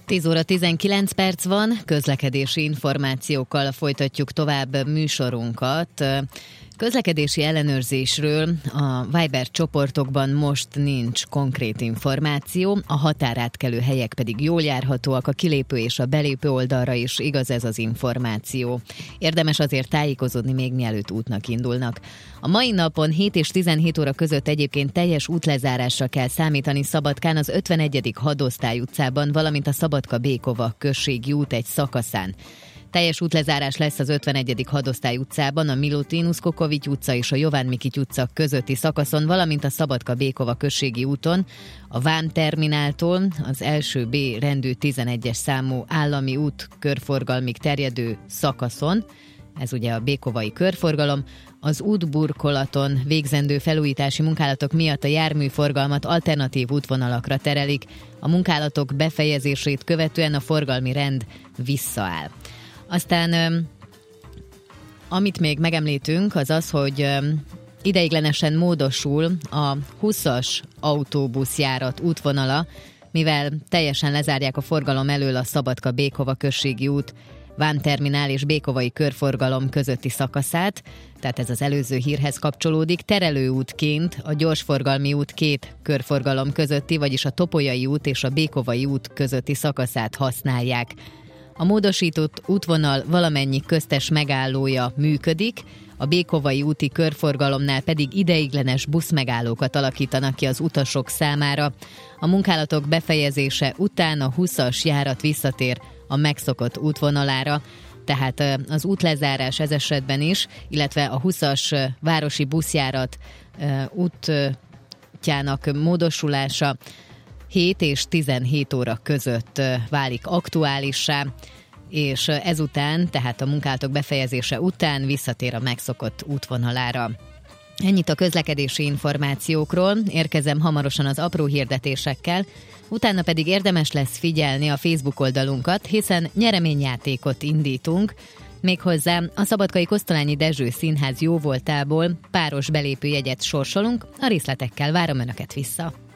10 óra 19 perc van, közlekedési információkkal folytatjuk tovább műsorunkat. Közlekedési ellenőrzésről a Viber csoportokban most nincs konkrét információ, a határátkelő helyek pedig jól járhatóak, a kilépő és a belépő oldalra is igaz ez az információ. Érdemes azért tájékozódni még mielőtt útnak indulnak. A mai napon 7 és 17 óra között egyébként teljes útlezárásra kell számítani Szabadkán az 51. Hadosztály utcában, valamint a Szabadka-Békova községi út egy szakaszán. Teljes útlezárás lesz az 51. Hadosztály utcában, a Milutinus Kokovics utca és a Jován Mikics utca közötti szakaszon, valamint a Szabadka-Békova községi úton, a Vámtermináltól az első B rendű 11-es számú állami út körforgalmig terjedő szakaszon, ez ugye a békovai körforgalom, az útburkolaton végzendő felújítási munkálatok miatt a járműforgalmat alternatív útvonalakra terelik. A munkálatok befejezését követően a forgalmi rend visszaáll. Aztán amit még megemlítünk, az az, hogy ideiglenesen módosul a 20-as autóbuszjárat útvonala, mivel teljesen lezárják a forgalom elől a Szabadka-Békova községi út, Vámterminál és Békovai körforgalom közötti szakaszát, tehát ez az előző hírhez kapcsolódik, terelőútként a gyorsforgalmi út két körforgalom közötti, vagyis a Topolyai út és a Békovai út közötti szakaszát használják. A módosított útvonal valamennyi köztes megállója működik, a Békovai úti körforgalomnál pedig ideiglenes buszmegállókat alakítanak ki az utasok számára. A munkálatok befejezése után a 20-as járat visszatér a megszokott útvonalára, tehát az útlezárás ez esetben is, illetve a 20-as városi buszjárat útjának módosulása 7 és 17 óra között válik aktuálissá, és ezután, tehát a munkálatok befejezése után visszatér a megszokott útvonalára. Ennyit a közlekedési információkról, érkezem hamarosan az apró hirdetésekkel, utána pedig érdemes lesz figyelni a Facebook oldalunkat, hiszen nyereményjátékot indítunk, méghozzá a Szabadkai Kosztolányi Dezső Színház jóvoltából páros belépőjegyet sorsolunk, a részletekkel várom Önöket vissza.